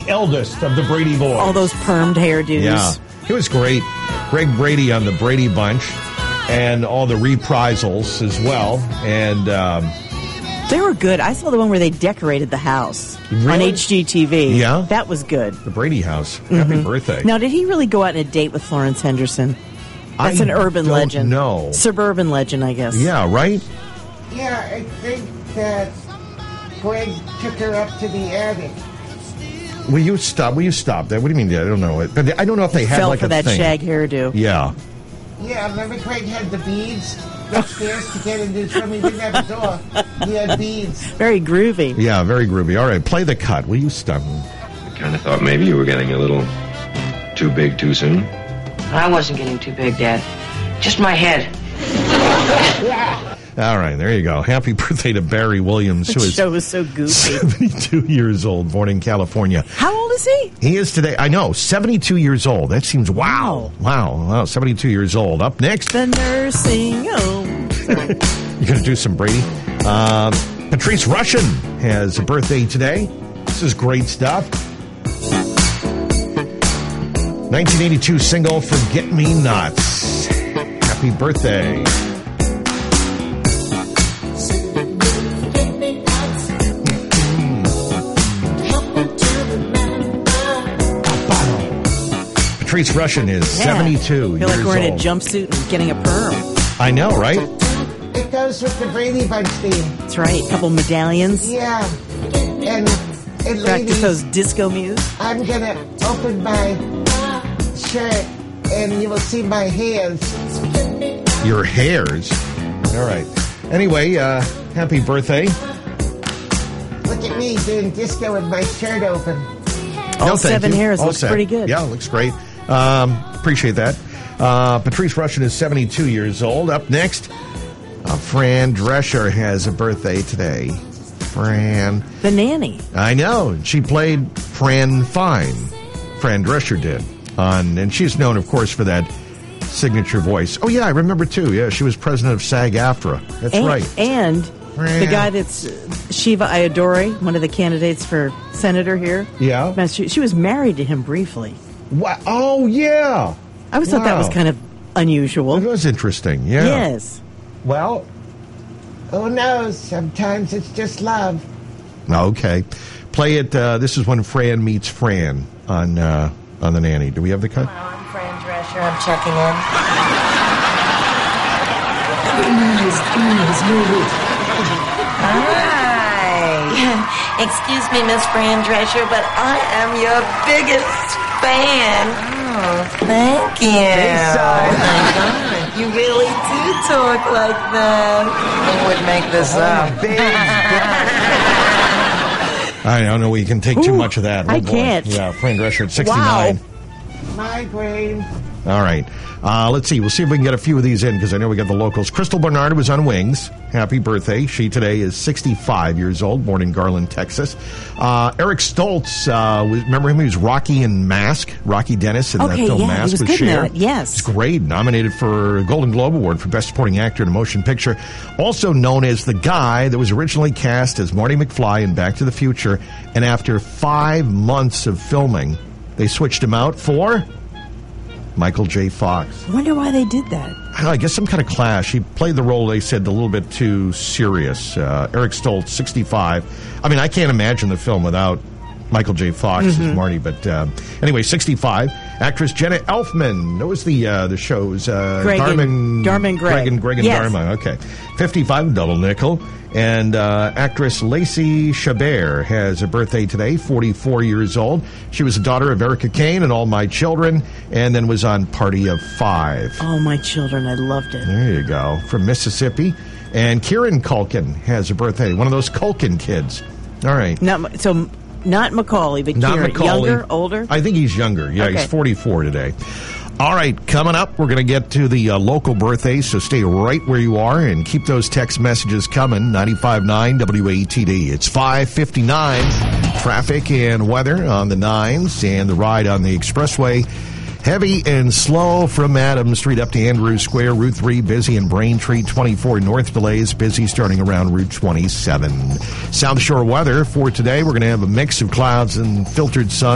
eldest of the Brady boys. All those permed hairdos. Yeah, it was great. Greg Brady on the Brady Bunch, and all the reprisals as well. And they were good. I saw the one where they decorated the house Really? on HGTV. Yeah? That was good. the Brady house. Happy birthday. Now, did he really go out on a date with Florence Henderson? That's an urban don't legend. know. Suburban legend, I guess. Yeah, right? Yeah, I think that Greg took her up to the attic. Will you stop that? What do you mean? I don't know it. But I don't know if they had Fell like for a that thing. shag hairdo. Yeah. Yeah, remember Greg had the beads upstairs to get into his room? He didn't have a door. He had beads. Very groovy. Yeah, very groovy. All right, play the cut. Will you stop? I kind of thought maybe you were getting a little too big too soon. I wasn't getting too big, Dad. Just my head. All right, there you go. Happy birthday to Barry Williams, The who is show was so goofy. 72 years old, born in California. How old is he? He is today, I know, 72 years old. That seems, wow, 72 years old. Up next, The nursing home. Sorry. you're going to do some Brady. Patrice Rushen has a birthday today. This is great stuff. 1982 single, Forget Me Nots. Happy birthday. Patrice Rushen is 72 I feel years like we're in a old. jumpsuit and getting a perm. I know, right? It goes with the Brady Bunch theme. That's right. A couple medallions. Yeah. And Practice ladies, those disco moves. I'm going to open my shirt and you will see my hands. Your hairs. All right. Anyway, happy birthday. Look at me doing disco with my shirt open. All No, thank 7 you. hairs All looks set. pretty good. Yeah, looks great. Appreciate that. Patrice Rushen is 72 years old. Up next, Fran Drescher has a birthday today. Fran. The nanny. I know. She played Fran Fine. Fran Drescher did. And she's known, of course, for that signature voice. Oh, yeah, I remember, too. Yeah, she was president of SAG-AFTRA. That's right. And the guy that's Shiva Ayyadurai, one of the candidates for senator here. Yeah. She was married to him briefly. Wow. Oh, yeah. I always thought that was kind of unusual. It was interesting, yeah. Yes. Well, Who knows? Sometimes it's just love. okay. Play it. This is when Fran meets Fran on The Nanny. Do we have the cut? Hello, I'm Fran Drescher. I'm checking in. Hi. Excuse me, Miss Fran Drescher, but I am your biggest fan. Oh, thank you. Oh, my God. You really do talk like that. I would make this up. I don't know. We can take too much of that. Oh, I boy. can't. Yeah, Fran Drescher at 69. Wow. Migraine. All right. Let's see. We'll see if we can get a few of these in because I know we got the locals. Crystal Bernard was on Wings. Happy birthday. She today is 65 years old, born in Garland, Texas. Eric Stoltz, remember him? He was Rocky in Mask. Rocky Dennis in that film Mask he was with good in Cher. that. Yes. It's great. Nominated for a Golden Globe Award for Best Supporting Actor in a Motion Picture. Also known as the guy that was originally cast as Marty McFly in Back to the Future. And after 5 months of filming, they switched him out for Michael J. Fox. I wonder why they did that. I don't know, I guess some kind of clash. He played the role, they said, a little bit too serious. Eric Stoltz, 65. I mean, I can't imagine the film without Michael J. Fox as Marty. But anyway, 65. Actress Jenna Elfman. That was the shows. Greg and Greg. Greg and Yes. Dharma. Okay. 55, double nickel. And actress Lacey Chabert has a birthday today, 44 years old. She was the daughter of Erica Kane and All My Children, and then was on Party of Five. Oh, my children. I loved it. There you go. From Mississippi. And Kieran Culkin has a birthday. One of those Culkin kids. All right. Not Macaulay, but Not Kieran. Macaulay. Younger, older? I think he's younger. Yeah, Okay. he's 44 today. All right, coming up, we're going to get to the local birthdays, so stay right where you are and keep those text messages coming. 95.9 WATD. It's 5:59. Traffic and weather on the 9s and the ride on the expressway. Heavy and slow from Adams Street up to Andrews Square. Route 3 busy and Braintree. 24 north delays busy starting around Route 27. South Shore weather for today. We're going to have a mix of clouds and filtered sun.